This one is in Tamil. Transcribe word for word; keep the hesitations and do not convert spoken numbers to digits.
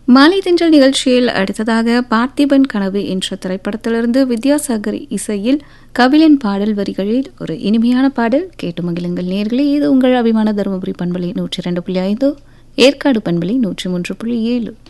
மாலை தென்றல் நிகழ்ச்சியில் அடுத்ததாக பார்த்திபன் கனவு என்ற திரைப்படத்திலிருந்து வித்யாசாகர் இசையில் கபிலன் பாடல் வரிகளில் ஒரு இனிமையான பாடல் கேட்டு மகிழுங்கள் நேர்களே. இது உங்கள் அபிமான தருமபுரி பண்பலை நூற்றி இரண்டு புள்ளி ஐந்து, ஏற்காடு பண்பலை நூற்றி மூன்று புள்ளி ஏழு.